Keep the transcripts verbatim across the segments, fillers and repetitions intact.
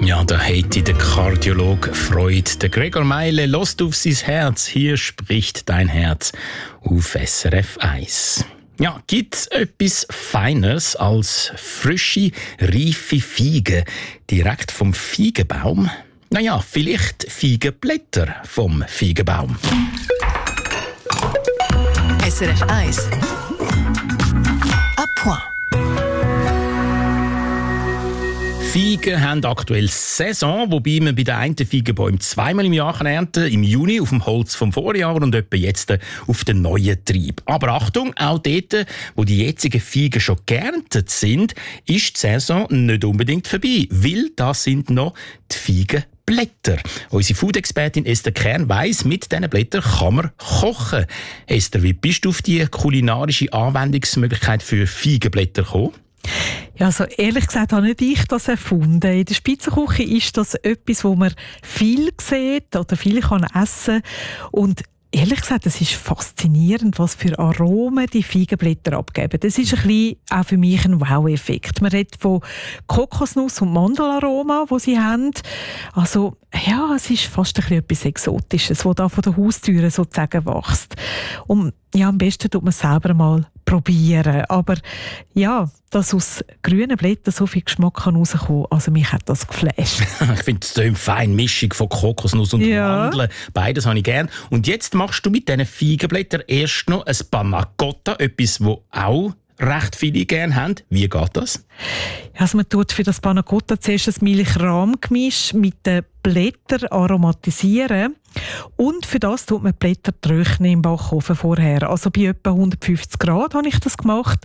Ja, da hätte der Kardiologe Freude. Der Gregor Meile lässt auf sein Herz. Hier spricht dein Herz auf S R F eins. Ja, gibt es etwas Feines als frische, reife Feigen direkt vom Feigenbaum? Naja, vielleicht Feigenblätter vom Feigenbaum. S R F eins. À point. Feigen haben aktuell Saison, wobei man bei den einen Feigenbäumen zweimal im Jahr ernten kann. Im Juni auf dem Holz vom Vorjahr und etwa jetzt auf den neuen Trieb. Aber Achtung, auch dort, wo die jetzigen Feigen schon geerntet sind, ist die Saison nicht unbedingt vorbei, weil da sind noch die Feigenblätter. Unsere Food-Expertin Esther Kern weiss, mit diesen Blättern kann man kochen. Esther, wie bist du auf die kulinarische Anwendungsmöglichkeit für Feigenblätter gekommen? Ja, also ehrlich gesagt habe nicht ich das erfunden. In der Spitzenküche ist das etwas, wo man viel sieht oder viel kann essen kann. Und ehrlich gesagt, es ist faszinierend, was für Aromen die Feigenblätter abgeben. Das ist ein bisschen auch für mich ein Wow-Effekt. Man redet von Kokosnuss- und Mandelaroma, die sie haben. Also, ja, es ist fast ein bisschen etwas Exotisches, das da von der Haustüre sozusagen wächst. Und ja, am besten tut man es selber mal probieren. Aber ja, dass aus grünen Blättern so viel Geschmack kann rauskommen, also mich hat das geflasht. Ich finde es eine feine Mischung von Kokosnuss und ja. Mandeln. Beides habe ich gern. Und jetzt machst du mit diesen Feigenblättern erst noch ein Panna Cotta, etwas, das auch recht viele gerne haben. Wie geht das? Also man tut für das Panna Cotta zuerst ein Milch-Rahm-Gemisch mit den Blättern aromatisieren. Und für das tut man die Blätter trocknen im Backofen vorher. Also bei etwa hundertfünfzig Grad habe ich das gemacht.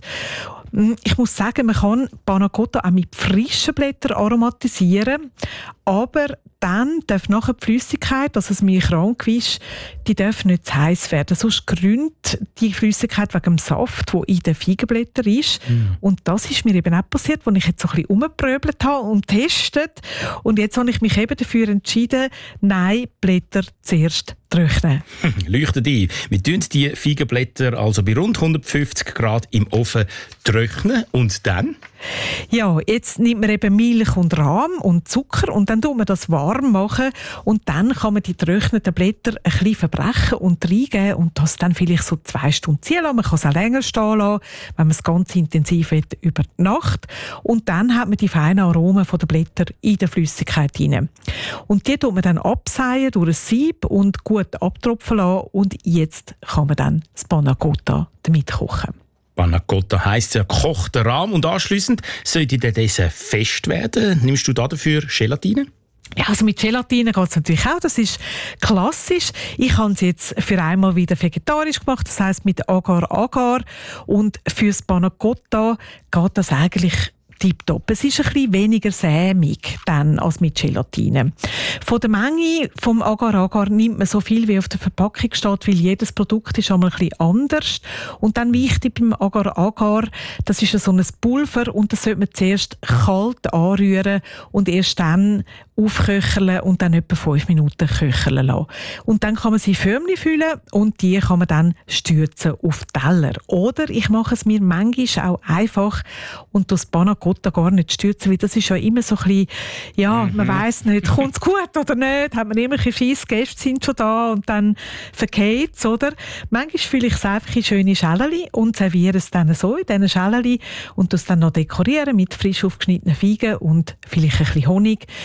Ich muss sagen, man kann Panna Cotta auch mit frischen Blättern aromatisieren, aber dann darf nachher die Flüssigkeit, also das Milch-Rahm-Gemisch, die darf nicht zu heiß werden. Sonst grünnt die Flüssigkeit wegen dem Saft, der in den Feigenblättern ist. Mm. Und das ist mir eben auch passiert, als ich jetzt so ein bisschen rumgepröbelt habe und getestet. Und jetzt habe ich mich eben dafür entschieden, nein, Blätter zuerst trocknen. Leuchtet ein. Wir tun die Feigenblätter also bei rund hundertfünfzig Grad im Ofen trocknen und dann? Ja, jetzt nimmt man eben Milch und Rahm und Zucker und dann tut man das warm machen und dann kann man die getrockneten Blätter ein bisschen verbrechen und reingeben und das dann vielleicht so zwei Stunden ziehen lassen. Man kann es auch länger stehen lassen, wenn man es ganz intensiv will, über die Nacht. Und dann hat man die feinen Aromen von den Blättern in der Flüssigkeit rein. Und die tut man dann abseihen durch ein Sieb und gut abtropfen lassen und jetzt kann man dann das Panna Cotta damit kochen. Panna Cotta heisst ja gekochter Rahm und anschliessend sollte der Dessert fest werden. Nimmst du dafür Gelatine? Ja, also mit Gelatine geht es natürlich auch. Das ist klassisch. Ich habe es jetzt für einmal wieder vegetarisch gemacht, das heisst mit Agar-Agar. Und fürs Panna Cotta geht das eigentlich tipptopp. Es ist ein bisschen weniger sämig dann als mit Gelatine. Von der Menge vom Agar-Agar nimmt man so viel, wie auf der Verpackung steht, weil jedes Produkt ist einmal ein bisschen anders. Und dann wichtig beim Agar-Agar, das ist so ein Pulver und das sollte man zuerst kalt anrühren und erst dann aufköcheln und dann etwa fünf Minuten köcheln lassen. Und dann kann man sie Förmchen füllen und die kann man dann stürzen auf Teller. Oder ich mache es mir manchmal auch einfach und das Panna Cotta gar nicht stürzen, weil das ist ja immer so ein bisschen, ja, mhm. man weiss nicht, kommt es gut oder nicht, hat man immer ein bisschen Schiss, Gäste sind schon da und dann vergeht es, oder? Manchmal fülle ich es einfach in schöne Schälchen und serviere es dann so in diesen Schälchen und das dann noch dekorieren mit frisch aufgeschnittenen Feigen und vielleicht ein bisschen Honig.